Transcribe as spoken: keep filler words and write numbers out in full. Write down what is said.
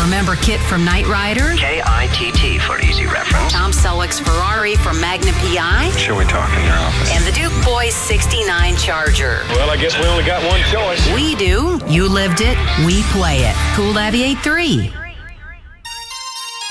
Remember Kit from Knight Rider? K I T T for easy reference. Tom Selleck's Ferrari from Magnum P I? Should we talk in your office? And the Duke Boys sixty-nine Charger. Well, I guess we only got one choice. We do. You lived it. We play it. Cool ninety-eight point three.